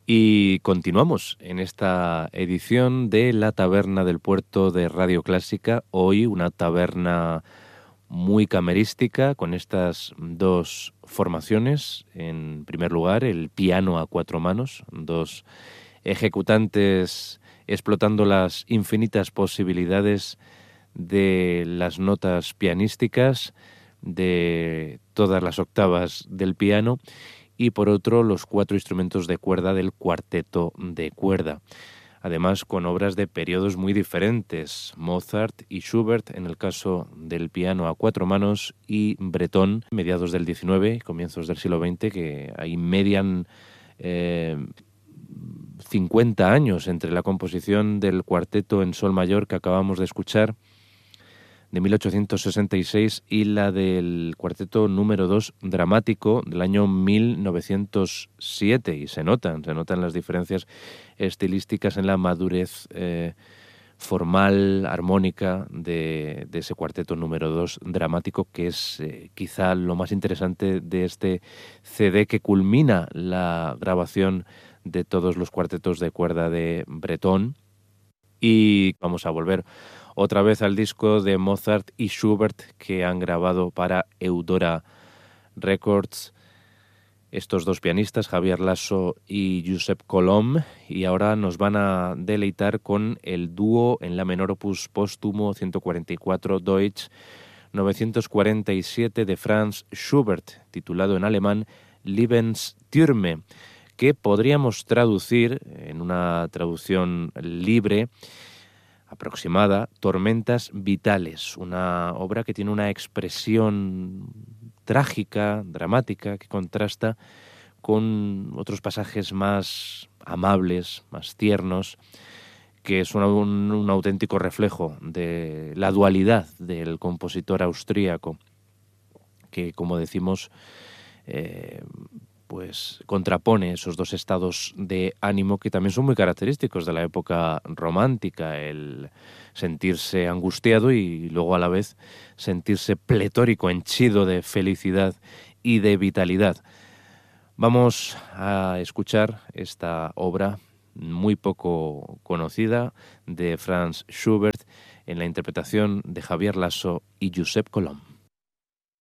Y continuamos en esta edición de La Taberna del Puerto de Radio Clásica. Hoy una taberna muy camerística con estas dos formaciones. En primer lugar, el piano a cuatro manos, dos ejecutantes explotando las infinitas posibilidades de las notas pianísticas, de todas las octavas del piano, y por otro los cuatro instrumentos de cuerda del cuarteto de cuerda. Además con obras de periodos muy diferentes, Mozart y Schubert en el caso del piano a cuatro manos y Breton, mediados del XIX, comienzos del siglo XX, que ahí median 50 años entre la composición del cuarteto en sol mayor que acabamos de escuchar, de 1866, y la del cuarteto número 2 dramático del año 1907, y se notan las diferencias estilísticas en la madurez formal, armónica de ese cuarteto número 2 dramático, que es quizá lo más interesante de este CD que culmina la grabación de todos los cuartetos de cuerda de Breton. Y vamos a volver otra vez al disco de Mozart y Schubert que han grabado para Eudora Records estos dos pianistas, Javier Lasso y Josep Colom, y ahora nos van a deleitar con el dúo en la menor opus póstumo 144 Deutsch 947 de Franz Schubert, titulado en alemán Lebenstürme, que podríamos traducir en una traducción libre, aproximada, Tormentas Vitales, una obra que tiene una expresión trágica, dramática, que contrasta con otros pasajes más amables, más tiernos, que es un auténtico reflejo de la dualidad del compositor austríaco, que, como decimos, pues contrapone esos dos estados de ánimo que también son muy característicos de la época romántica, el sentirse angustiado y luego a la vez sentirse pletórico, henchido de felicidad y de vitalidad. Vamos a escuchar esta obra muy poco conocida de Franz Schubert en la interpretación de Javier Lasso y Josep Colom.